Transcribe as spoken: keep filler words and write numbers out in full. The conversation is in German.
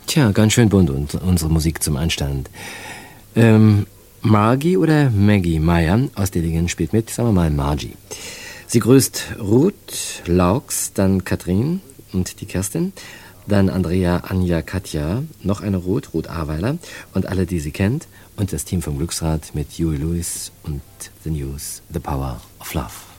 Tja, ganz schön bunt und unsere Musik zum Einstand. Ähm, Margie oder Maggie Meyer aus Dillingen spielt mit, sagen wir mal Margie. Sie grüßt Ruth, Laux, dann Katrin und die Kerstin, dann Andrea, Anja, Katja, noch eine Ruth, Ruth Aweiler und alle, die sie kennt und das Team vom Glücksrad mit Huey Lewis und The News, The Power of Love.